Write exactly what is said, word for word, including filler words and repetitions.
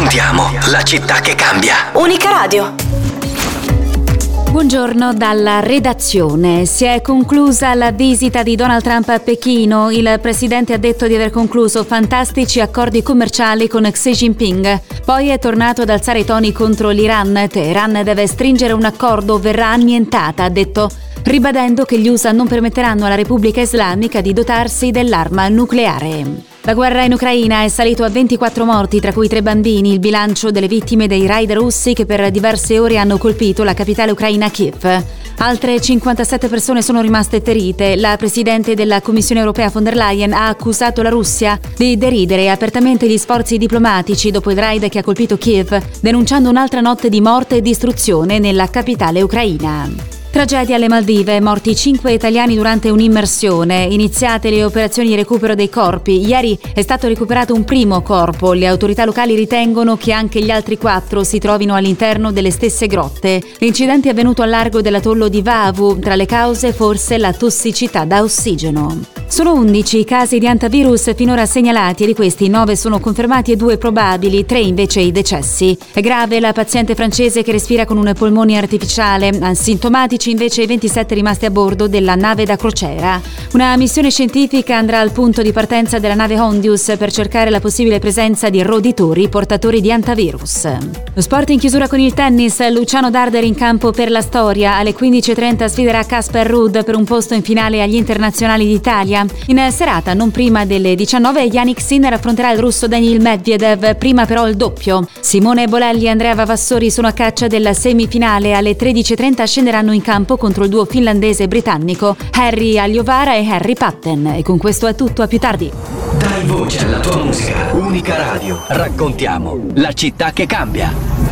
Raccontiamo la città che cambia. Unica Radio. Buongiorno dalla redazione. Si è conclusa la visita di Donald Trump a Pechino. Il presidente ha detto di aver concluso fantastici accordi commerciali con Xi Jinping. Poi è tornato ad alzare i toni contro l'Iran. Teheran deve stringere un accordo o verrà annientata, ha detto, ribadendo che gli U S A non permetteranno alla Repubblica Islamica di dotarsi dell'arma nucleare. La guerra in Ucraina è salito a ventiquattro morti, tra cui tre bambini, il bilancio delle vittime dei raid russi che per diverse ore hanno colpito la capitale ucraina Kiev. Altre cinquantasette persone sono rimaste ferite. La presidente della Commissione europea von der Leyen ha accusato la Russia di deridere apertamente gli sforzi diplomatici dopo il raid che ha colpito Kiev, denunciando un'altra notte di morte e distruzione nella capitale ucraina. Tragedia alle Maldive, morti cinque italiani durante un'immersione. Iniziate le operazioni di recupero dei corpi. Ieri è stato recuperato un primo corpo. Le autorità locali ritengono che anche gli altri quattro si trovino all'interno delle stesse grotte. L'incidente è avvenuto al largo dell'atollo di Vavu. Tra le cause forse la tossicità da ossigeno. Sono undici i casi di antivirus finora segnalati e di questi nove sono confermati e due probabili, tre invece i decessi. È grave la paziente francese che respira con un polmone artificiale, asintomatici invece i ventisette rimasti a bordo della nave da crociera. Una missione scientifica andrà al punto di partenza della nave Hondius per cercare la possibile presenza di roditori portatori di antivirus. Lo sport in chiusura con il tennis, Luciano Darder in campo per la storia, alle quindici e trenta sfiderà Casper Ruud per un posto in finale agli internazionali d'Italia. In serata, non prima delle diciannove, Yannick Sinner affronterà il russo Daniil Medvedev, prima però il doppio. Simone Bolelli e Andrea Vavassori sono a caccia della semifinale, alle tredici e trenta scenderanno in campo contro il duo finlandese e britannico Harry Agliovara e Harry Patten. E con questo è tutto, a più tardi. Dai voce alla tua musica. Unica Radio. Raccontiamo la città che cambia.